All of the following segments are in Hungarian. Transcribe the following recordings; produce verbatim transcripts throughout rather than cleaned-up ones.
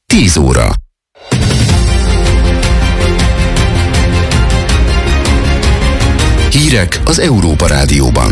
tíz óra. Hírek az Európa Rádióban.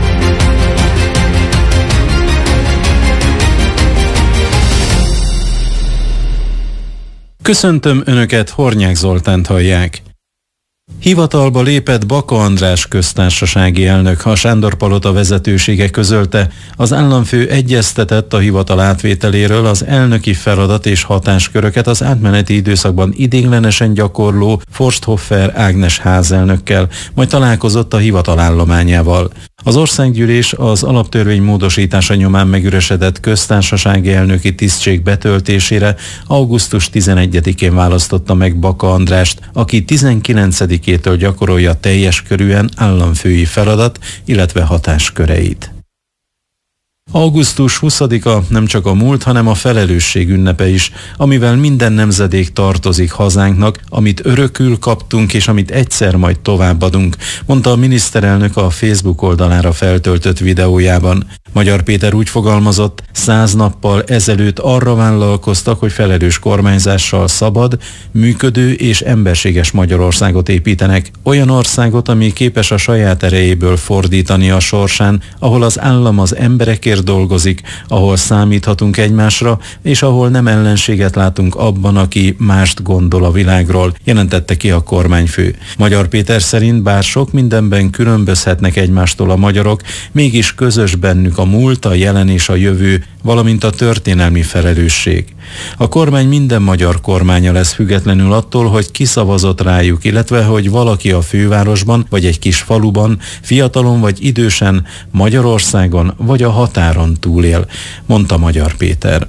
Köszöntöm Önöket, Hornyák Zoltánt hallják. Hivatalba lépett Baka András köztársasági elnök, a Sándor-palota vezetősége közölte, az államfő egyeztetett a hivatal átvételéről, az elnöki feladat és hatásköröket az átmeneti időszakban idéglenesen gyakorló Forsthoffer Ágnes házelnökkel, majd találkozott a hivatal állományával. Az országgyűlés az alaptörvény módosítása nyomán megüresedett köztársasági elnöki tisztség betöltésére augusztus tizenegyedikén választotta meg Baka Andrást, aki tizenkilencedikétől gyakorolja teljes körűen államfői feladat, illetve hatásköreit. augusztus huszadika nem csak a múlt, hanem a felelősség ünnepe is, amivel minden nemzedék tartozik hazánknak, amit örökül kaptunk és amit egyszer majd továbbadunk, mondta a miniszterelnök a Facebook oldalára feltöltött videójában. Magyar Péter úgy fogalmazott, száz nappal ezelőtt arra vállalkoztak, hogy felelős kormányzással szabad, működő és emberséges Magyarországot építenek. Olyan országot, ami képes a saját erejéből fordítani a sorsán, ahol az állam az emberekért dolgozik, ahol számíthatunk egymásra, és ahol nem ellenséget látunk abban, aki mást gondol a világról, jelentette ki a kormányfő. Magyar Péter szerint bár sok mindenben különbözhetnek egymástól a magyarok, mégis közös bennük a múlt, a jelen és a jövő, valamint a történelmi felelősség. A kormány minden magyar kormánya lesz, függetlenül attól, hogy ki szavazott rájuk, illetve hogy valaki a fővárosban vagy egy kis faluban, fiatalon vagy idősen, Magyarországon vagy a határon túlél, mondta Magyar Péter.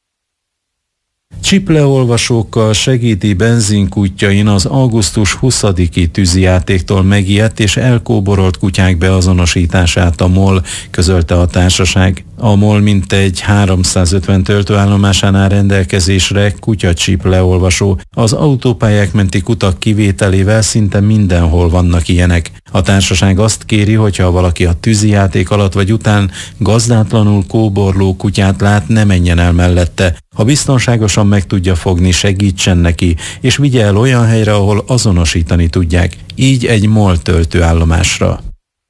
Csipleolvasókkal segíti benzinkútjain az augusztus huszadiki tűzijátéktól megijedt és elkóborolt kutyák beazonosítását a MOL, közölte a társaság. A MOL mintegy háromszázötven töltőállomásán áll rendelkezésre kutyacsipleolvasó. Az autópályák menti kutak kivételével szinte mindenhol vannak ilyenek. A társaság azt kéri, hogyha valaki a tűzijáték alatt vagy után gazdátlanul kóborló kutyát lát, ne menjen el mellette. Ha biztonságosan meg tudja fogni, segítsen neki, és vigye el olyan helyre, ahol azonosítani tudják, így egy MOL töltőállomásra.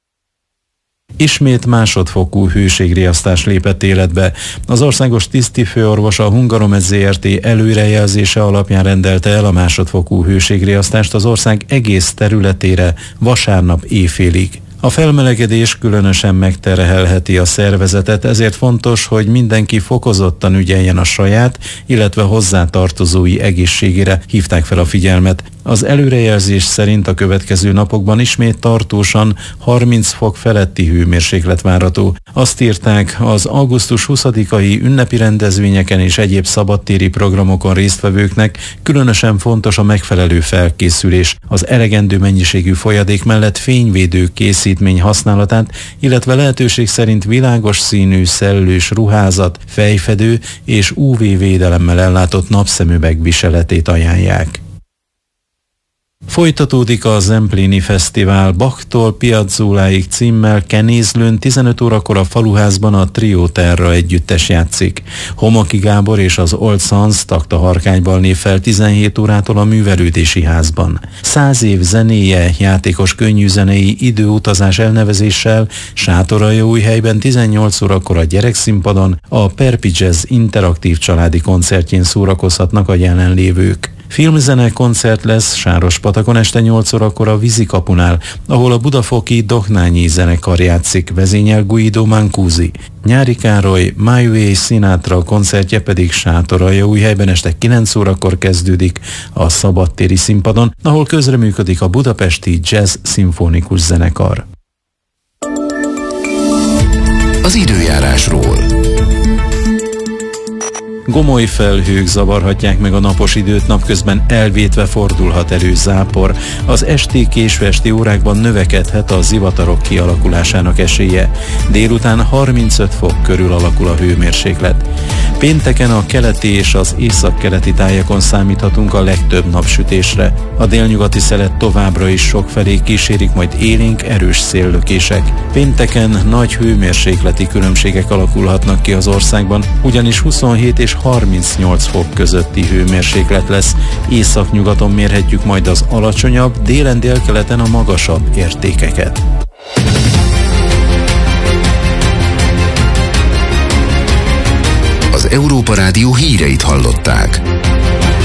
Ismét másodfokú hőségriasztás lépett életbe. Az országos tisztifőorvos a Hungaromed Zrt. Előrejelzése alapján rendelte el a másodfokú hőségriasztást az ország egész területére vasárnap éjfélig. A felmelegedés különösen megterhelheti a szervezetet, ezért fontos, hogy mindenki fokozottan ügyeljen a saját, illetve hozzátartozói egészségére, hívták fel a figyelmet. Az előrejelzés szerint a következő napokban ismét tartósan harminc fok feletti hőmérséklet várható. Azt írták, az augusztus huszadikai ünnepi rendezvényeken és egyéb szabadtéri programokon résztvevőknek különösen fontos a megfelelő felkészülés, az elegendő mennyiségű folyadék mellett fényvédő készítmény használatát, illetve lehetőség szerint világos színű szellős ruházat, fejfedő és ú vé védelemmel ellátott napszemüveg viseletét ajánlják. Folytatódik a Zempléni Fesztivál Bachtól Piazzoláig címmel Kenézlőn. tizenöt órakor a Faluházban a Trio Terra együttes játszik. Homoki Gábor és az Old Sons Takta Harkányban lép fel tizenhét órától a Művelődési Házban. Száz év zenéje, játékos könnyűzenei időutazás elnevezéssel Sátoraljaújhelyben tizennyolc órakor a Gyerekszínpadon a Perpi Jazz interaktív családi koncertjén szórakozhatnak a jelenlévők. Filmzene koncert lesz Sárospatakon este nyolc órakor a Vízikapunál, ahol a budafoki Dohnányi zenekar játszik, vezényel Guido Mancusi. Nyári Károly, My Way Sinatra koncertje pedig Sátoraljaújhelyben este kilenc órakor kezdődik a szabadtéri színpadon, ahol közreműködik a budapesti Jazz Szimfonikus Zenekar. Az időjárásról. Gomoly felhők zavarhatják meg a napos időt, napközben elvétve fordulhat elő zápor. Az esti, késő esti órákban növekedhet a zivatarok kialakulásának esélye. Délután harmincöt fok körül alakul a hőmérséklet. Pénteken a keleti és az északkeleti tájakon számíthatunk a legtöbb napsütésre. A délnyugati szelet továbbra is sokfelé kísérik majd élénk erős széllökések. Pénteken nagy hőmérsékleti különbségek alakulhatnak ki az országban, ugyanis huszonhét és harmincnyolc fok közötti hőmérséklet lesz. Északnyugaton mérhetjük majd az alacsonyabb, délen délkeleten a magasabb értékeket. Az Európa Rádió híreit hallották.